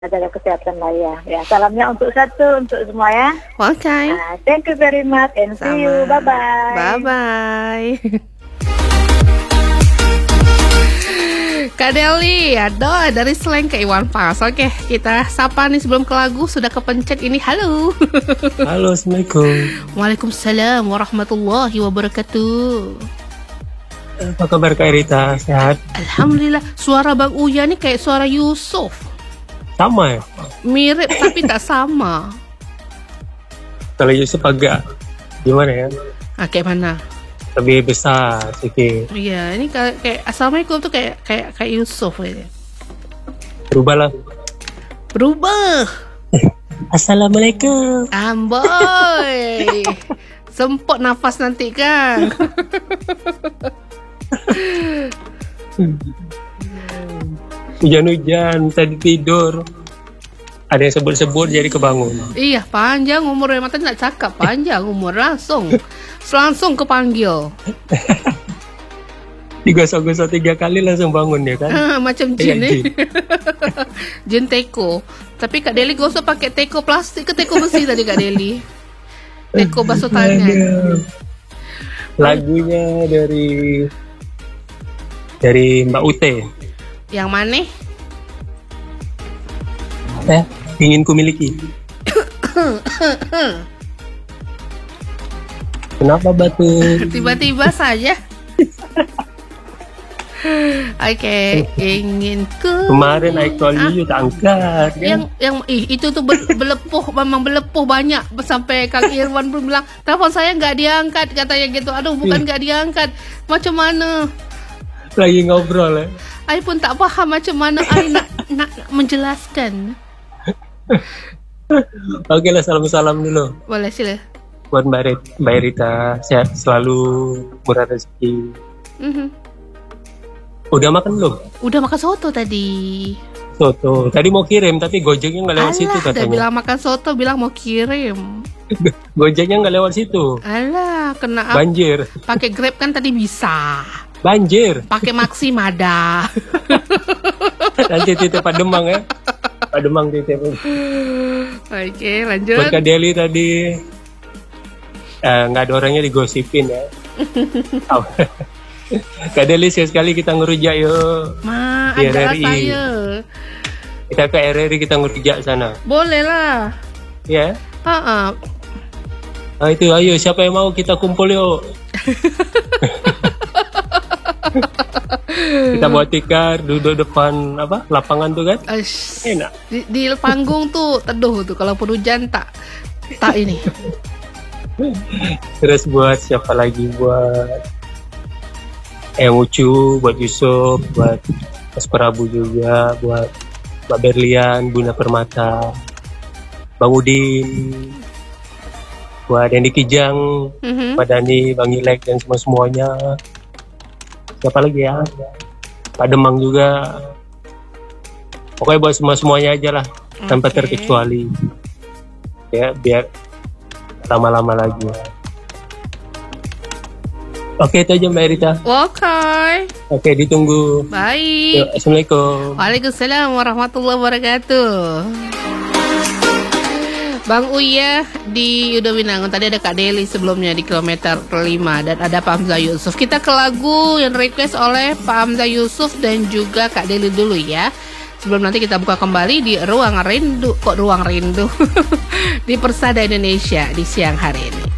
jaga kesehatan lah ya. Ya, salamnya untuk semua ya. Okay. Thank you very much and see you. Bye bye. Bye bye. Kak Deli, aduh dari Slang ke Iwan Fals. Oke, kita sapa nih sebelum ke lagu. Sudah kepencet ini. Halo. Halo, Assalamualaikum. Waalaikumsalam warahmatullahi wabarakatuh. Apa kabar Kak Rita? Sehat? Alhamdulillah. Suara Bang Uya nih kayak suara Yusuf. Sama ya? Mirip tapi tak sama. Kalau Yusuf agak gimana ya? Kayak mana? Lebih besar sedikit. Iya, ini kayak Assalamualaikum tuh kayak Yusuf aja. Berubahlah. Berubah. Assalamualaikum. Amboy. Sempot nafas nanti kan. Hujan-hujan, tadi tidur. Ada yang sebut-sebut jadi kebangun. Iya, panjang umurnya. Mata nak cakap panjang umur. Langsung kepanggil. Digosok-gosok 3 kali langsung bangun dia kan. Macam jin Jin teko. Tapi Kak Deli gosok pakai teko plastik ke teko besi tadi Kak Deli? Teko basuh tangan. Lagunya dari Mbak Ute. Yang mana? Ingin ku miliki. Kenapa batu? Tiba-tiba saja. Oke, ingin ku. Kemarin I call you tak angkat kan? Yang itu tuh belepuh, memang belepuh banyak sampai Kang Irwan pun bilang telepon saya nggak diangkat katanya gitu. Aduh, bukan nggak diangkat, macam mana? Lagi ngobrol ya. I pun tak paham macam mana I nak menjelaskan. Oke lah, salam-salam dulu. Boleh, sila. Buat Mbak Rita, sehat selalu, murah rezeki. Udah makan belum? Udah makan soto tadi. Soto. Tadi mau kirim tapi Gojeknya nggak lewat situ katanya. Udah bilang makan soto, bilang mau kirim. Gojeknya nggak lewat situ. Alah, kena apa? Banjir. Pakai Grab kan tadi bisa. Banjir. Pakai Maxim ada. Nanti titip Pademang ya. Pademang titip. Oke, lanjut. Buat Kak Deli tadi nggak ada orangnya digosipin ya. Kak Deli sekali kita ngerujak yuk. Di RRI. Saya. Kita ke RRI, kita ngerujak sana. Boleh lah. Ya. Itu ayo, siapa yang mau kita kumpul yuk. Kita bawa tikar, duduk depan lapangan tuh kan. Enak. Di panggung tuh teduh tuh, kalau hujan tak ini. Terus buat siapa lagi? Buat Ucu, buat Yusuf, buat Mas Prabu juga, buat Mbak Berlian, Bunda Permata, Bang Udin, buat Dendi Kijang, Pak Dani, Bang Ilek dan semuanya. Siapa lagi ya? Pak Demang juga. Pokoknya buat semuanya aja lah, tanpa terkecuali. Ya, biar lama-lama lagi. Oke, itu aja Mbak Rita. Oke, ditunggu. Baik. Yuk, Assalamualaikum. Waalaikumsalam warahmatullahi wabarakatuh. Bang Uya di Yudowinangun. Tadi ada Kak Deli sebelumnya di kilometer 5 dan ada Pak Hamzah Yusuf. Kita ke lagu yang request oleh Pak Hamzah Yusuf dan juga Kak Deli dulu ya. Sebelum nanti kita buka kembali di Ruang Rindu. Kok Ruang Rindu? Di Persada Indonesia di siang hari ini.